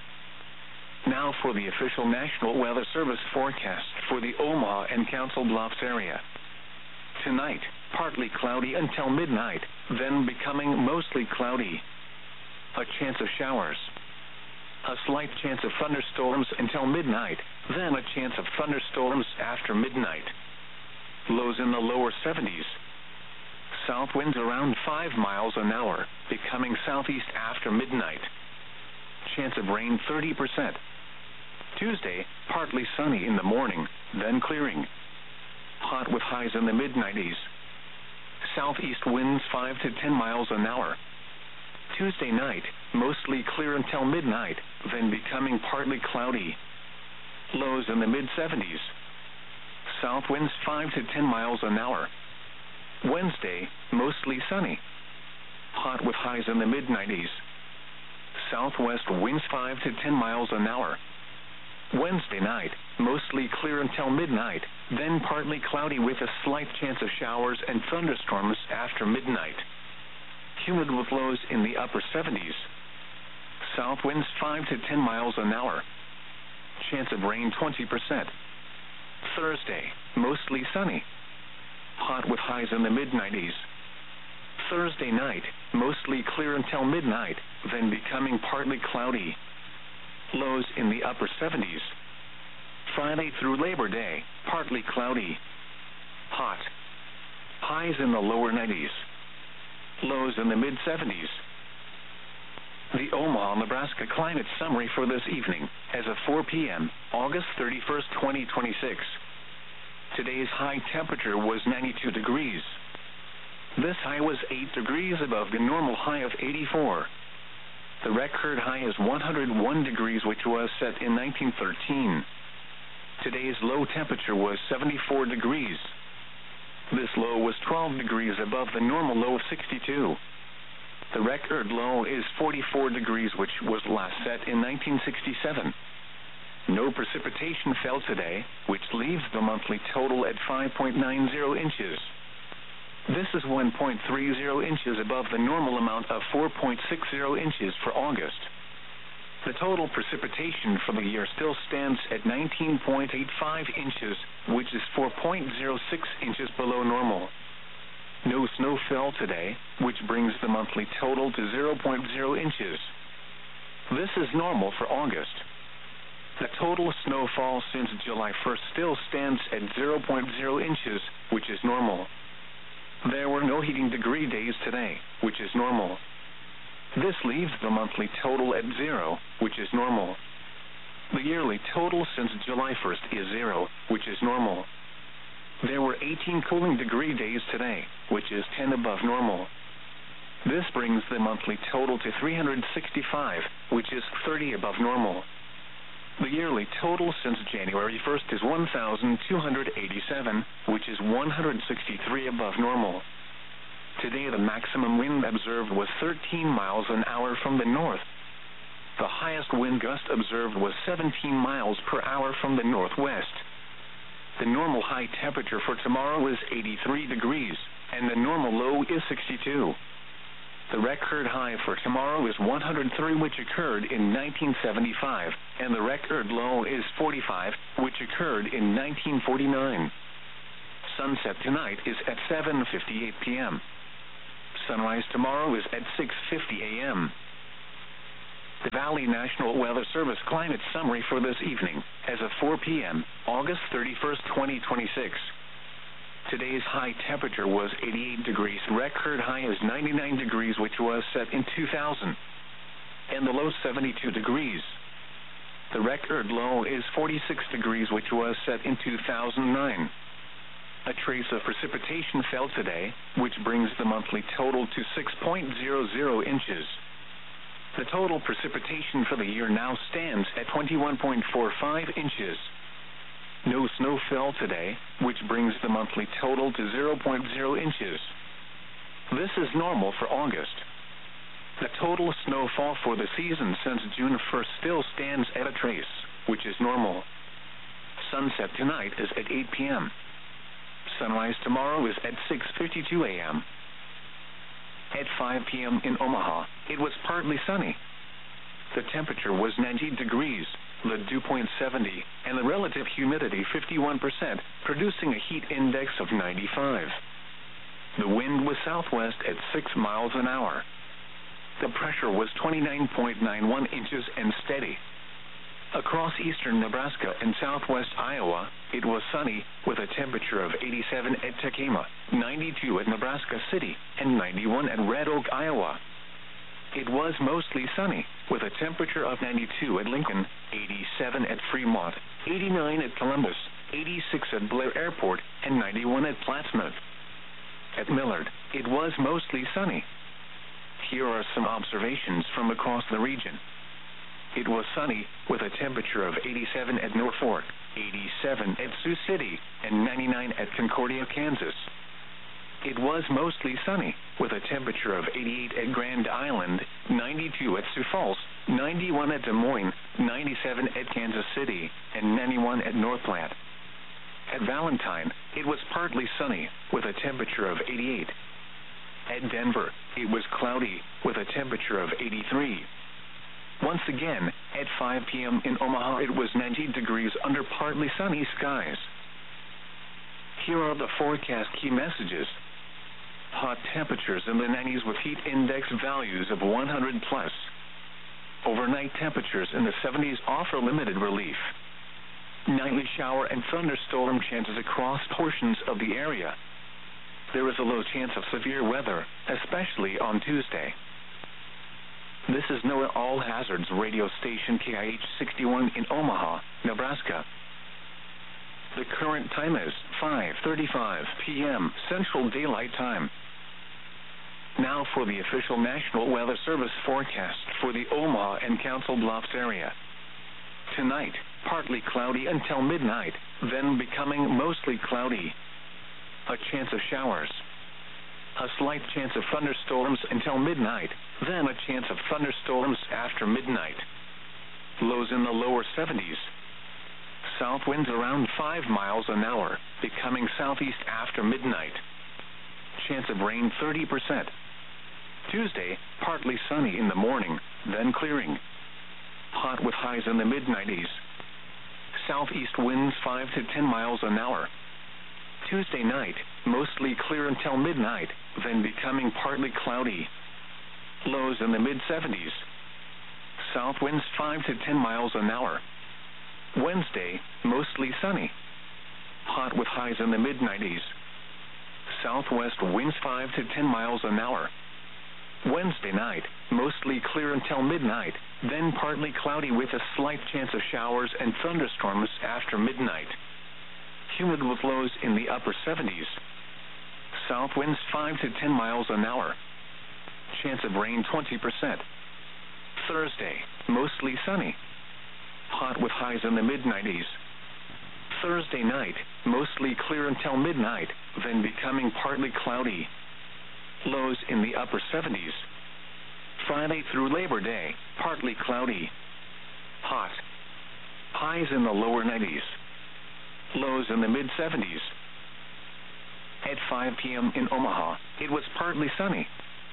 Now for the official National Weather Service forecast for the Omaha and Council Bluffs area. Tonight, partly cloudy until midnight, then becoming mostly cloudy. A chance of showers. A slight chance of thunderstorms until midnight, then a chance of thunderstorms after midnight. Lows in the lower seventies. South winds around five miles an hour, becoming southeast after midnight. Chance of rain thirty percent. Tuesday, partly sunny in the morning, then clearing. Hot with highs in the mid nineties. Southeast winds five to ten miles an hour. Tuesday night, mostly clear until midnight, then becoming partly cloudy. Lows in the mid seventies. South winds five to ten miles an hour. Wednesday, mostly sunny. Hot with highs in the mid nineties. Southwest winds five to ten miles an hour. Wednesday night, mostly clear until midnight, then partly cloudy with a slight chance of showers and thunderstorms after midnight. Humid with lows in the upper seventies. South winds five to ten miles an hour. Chance of rain twenty percent. Thursday, mostly sunny. Hot with highs in the mid nineties. Thursday night, mostly clear until midnight, then becoming partly cloudy. Lows in the upper seventies. Friday through Labor Day, partly cloudy. Hot. Highs in the lower nineties. Lows in the mid seventies. The Omaha, Nebraska climate summary for this evening, as of four p m, August thirty-first, twenty twenty-six. Today's high temperature was ninety-two degrees. This high was eight degrees above the normal high of eighty-four. The record high is one hundred one degrees, which was set in nineteen thirteen. Today's low temperature was seventy-four degrees. This low was twelve degrees above the normal low of sixty-two. The record low is forty-four degrees, which was last set in nineteen sixty-seven. No precipitation fell today, which leaves the monthly total at five point nine zero inches. This is one point three zero inches above the normal amount of four point six zero inches for August. The total precipitation for the year still stands at nineteen point eight five inches, which is four point zero six inches below normal. No snow fell today, which brings the monthly total to zero point zero inches. This is normal for August. The total snowfall since July first still stands at zero point zero inches, which is normal. There were no heating degree days today, which is normal. This leaves the monthly total at zero, which is normal. The yearly total since July first is zero, which is normal. There were eighteen cooling degree days today, which is ten above normal. This brings the monthly total to three hundred sixty-five, which is thirty above normal. The yearly total since January first is one thousand two hundred eighty-seven, which is one hundred sixty-three above normal. Today the maximum wind observed was thirteen miles an hour from the north. The highest wind gust observed was seventeen miles per hour from the northwest. The normal high temperature for tomorrow is eighty-three degrees, and the normal low is sixty-two. The record high for tomorrow is one hundred three, which occurred in nineteen seventy-five, and the record low is forty-five, which occurred in nineteen forty-nine. Sunset tonight is at seven fifty-eight p m Sunrise tomorrow is at six fifty a m The Valley National Weather Service climate summary for this evening, as of four p m, August thirty-first, twenty twenty-six. Today's high temperature was eighty-eight degrees. Record high is ninety-nine degrees, which was set in two thousand. And the low seventy-two degrees. The record low is forty-six degrees, which was set in two thousand nine. A trace of precipitation fell today, which brings the monthly total to six point zero zero inches. The total precipitation for the year now stands at twenty-one point four five inches. No snow fell today, which brings the monthly total to zero point zero inches. This is normal for August. The total snowfall for the season since June first still stands at a trace, which is normal. Sunset tonight is at eight p m Sunrise tomorrow is at six fifty-two a m At five p m in Omaha, it was partly sunny. The temperature was ninety degrees, the dew point seventy, and the relative humidity fifty-one percent, producing a heat index of ninety-five. The wind was southwest at six miles an hour. The pressure was twenty-nine point nine one inches and steady. Across eastern Nebraska and southwest Iowa, it was sunny, with a temperature of eighty-seven at Tekamah, ninety-two at Nebraska City, and ninety-one at Red Oak, Iowa. It was mostly sunny, with a temperature of ninety-two at Lincoln, eighty-seven at Fremont, eighty-nine at Columbus, eighty-six at Blair Airport, and ninety-one at Plattsmouth. At Millard, it was mostly sunny. Here are some observations from across the region. It was sunny, with a temperature of eighty-seven at Norfolk, eighty-seven at Sioux City, and ninety-nine at Concordia, Kansas. It was mostly sunny, with a temperature of eighty-eight at Grand Island, ninety-two at Sioux Falls, ninety-one at Des Moines, ninety-seven at Kansas City, and ninety-one at North Platte. At Valentine, it was partly sunny, with a temperature of eighty-eight. At Denver, it was cloudy, with a temperature of eighty-three. Once again, at five p m in Omaha, it was ninety degrees under partly sunny skies. Here are the forecast key messages. Hot temperatures in the nineties with heat index values of one hundred plus. Overnight temperatures in the seventies offer limited relief. Nightly shower and thunderstorm chances across portions of the area. There is a low chance of severe weather, especially on Tuesday. This is NOAA All Hazards radio station K I H sixty-one in Omaha, Nebraska. The current time is five thirty-five p m Central Daylight Time. Now for the official National Weather Service forecast for the Omaha and Council Bluffs area. Tonight, partly cloudy until midnight, then becoming mostly cloudy. A chance of showers. A slight chance of thunderstorms until midnight, then a chance of thunderstorms after midnight. Lows in the lower seventies. South winds around five miles an hour, becoming southeast after midnight. Chance of rain thirty percent. Tuesday, partly sunny in the morning, then clearing. Hot with highs in the mid nineties. Southeast winds five to ten miles an hour. Tuesday night, mostly clear until midnight, then becoming partly cloudy. Lows in the mid seventies. South winds five to ten miles an hour. Wednesday, mostly sunny. Hot with highs in the mid nineties. Southwest winds five to ten miles an hour. Wednesday night, mostly clear until midnight, then partly cloudy with a slight chance of showers and thunderstorms after midnight. Humid with lows in the upper seventies. South winds five to ten miles an hour. Chance of rain twenty percent. Thursday, mostly sunny. Hot with highs in the mid nineties. Thursday night, mostly clear until midnight, then becoming partly cloudy. Lows in the upper seventies. Friday through Labor Day, partly cloudy. Hot. Highs in the lower nineties. Lows in the mid seventies. At five p m in Omaha, it was partly sunny.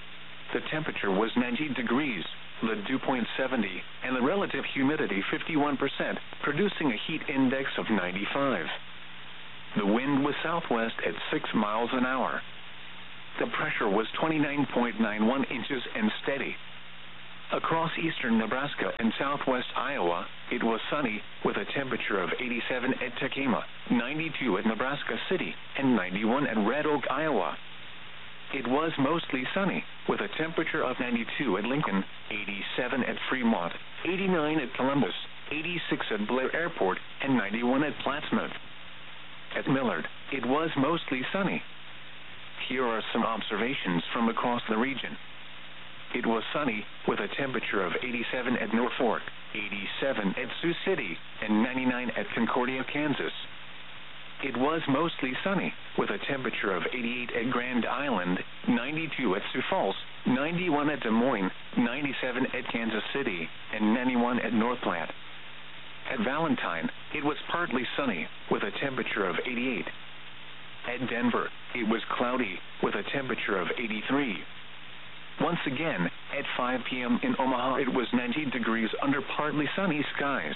the temperature was ninety degrees, the dew point seventy, and the relative humidity fifty-one percent, producing a heat index of ninety-five. The wind was southwest at six miles an hour. The pressure was twenty-nine point nine one inches and steady. Across eastern Nebraska and southwest Iowa, it was sunny, with a temperature of eighty-seven at Tekamah, ninety-two at Nebraska City, and ninety-one at Red Oak, Iowa. It was mostly sunny, with a temperature of ninety-two at Lincoln, eighty-seven at Fremont, eighty-nine at Columbus, eighty-six at Blair Airport, and ninety-one at Plattsmouth. At Millard, it was mostly sunny. Here are some observations from across the region. It was sunny, with a temperature of eighty-seven at Norfolk, eighty-seven at Sioux City, and ninety-nine at Concordia, Kansas. It was mostly sunny, with a temperature of eighty-eight at Grand Island, ninety-two at Sioux Falls, ninety-one at Des Moines, ninety-seven at Kansas City, and ninety-one at North Platte. At Valentine, it was partly sunny, with a temperature of eighty-eight. At Denver, it was cloudy, with a temperature of eighty-three. Once again, at five p m in Omaha, it was ninety degrees under partly sunny skies.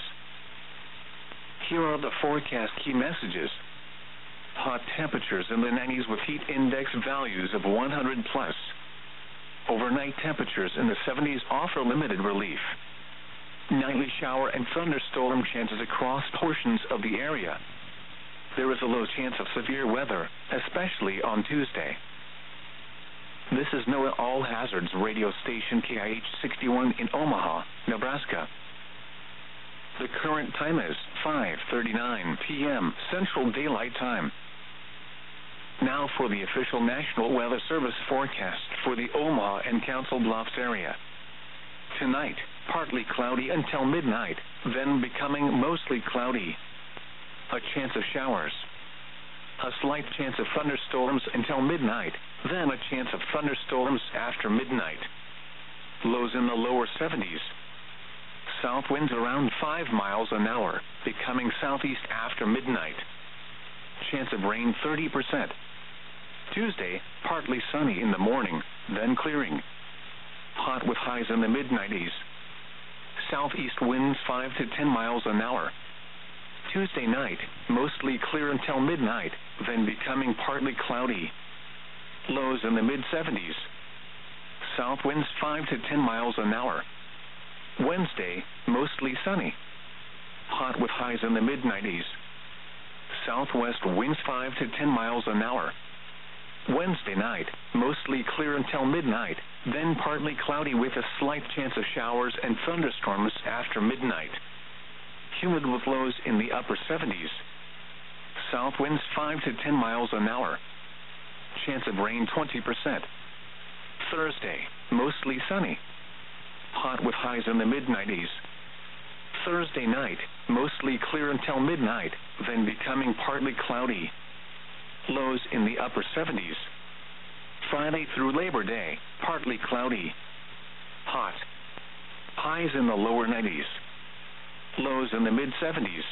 Here are the forecast key messages. Hot temperatures in the nineties with heat index values of one hundred plus. Overnight temperatures in the seventies offer limited relief. Nightly shower and thunderstorm chances across portions of the area. There is a low chance of severe weather, especially on Tuesday. This is NOAA All Hazards radio station K I H sixty-one in Omaha, Nebraska. The current time is five thirty-nine p m Central Daylight Time. Now for the official National Weather Service forecast for the Omaha and Council Bluffs area. Tonight, partly cloudy until midnight, then becoming mostly cloudy. A chance of showers. A slight chance of thunderstorms until midnight, then a chance of thunderstorms after midnight. Lows in the lower seventies. South winds around five miles an hour, becoming southeast after midnight. Chance of rain thirty percent. Tuesday, partly sunny in the morning, then clearing. Hot with highs in the mid nineties. Southeast winds five to ten miles an hour. Tuesday night, mostly clear until midnight, then becoming partly cloudy. Lows in the mid seventies. South winds five to ten miles an hour. Wednesday, mostly sunny. Hot with highs in the mid nineties. Southwest winds five to ten miles an hour. Wednesday night, mostly clear until midnight, then partly cloudy with a slight chance of showers and thunderstorms after midnight. Humid with lows in the upper seventies. South winds five to ten miles an hour. Chance of rain twenty percent. Thursday, mostly sunny. Hot with highs in the mid nineties. Thursday night, mostly clear until midnight, then becoming partly cloudy. Lows in the upper seventies. Friday through Labor Day, partly cloudy. Hot. Highs in the lower nineties. Lows in the mid seventies.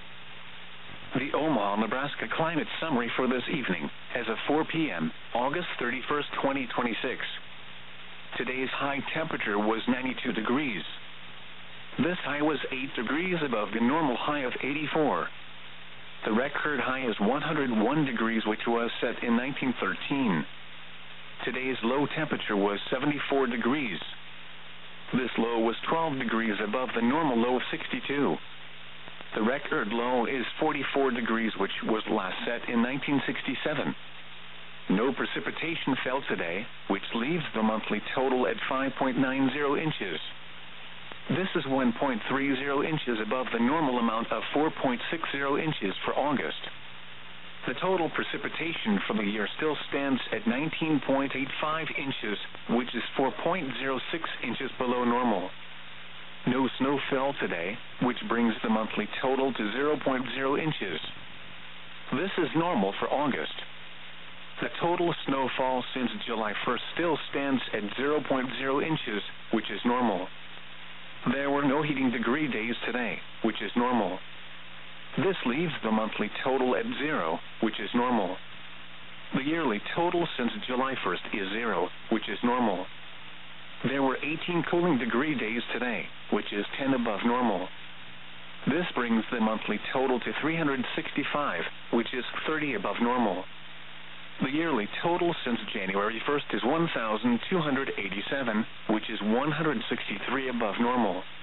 The Omaha, Nebraska climate summary for this evening, as of four p m, August thirty-first, twenty twenty-six. Today's high temperature was ninety-two degrees. This high was eight degrees above the normal high of eighty-four. The record high is one hundred one degrees, which was set in nineteen thirteen. Today's low temperature was seventy-four degrees. This low was twelve degrees above the normal low of sixty-two. The record low is forty-four degrees, which was last set in nineteen sixty-seven. No precipitation fell today, which leaves the monthly total at five point nine zero inches. This is one point three zero inches above the normal amount of four point six zero inches for August. The total precipitation for the year still stands at nineteen point eight five inches, which is four point zero six inches below normal. No snow fell today, which brings the monthly total to zero point zero inches. This is normal for August. The total snowfall since July first still stands at zero point zero inches, which is normal. There were no heating degree days today, which is normal. This leaves the monthly total at zero, which is normal. The yearly total since July first is zero, which is normal. There were eighteen cooling degree days today, which is ten above normal. This brings the monthly total to three hundred sixty-five, which is thirty above normal. The yearly total since January first is one thousand two hundred eighty-seven, which is one hundred sixty-three above normal.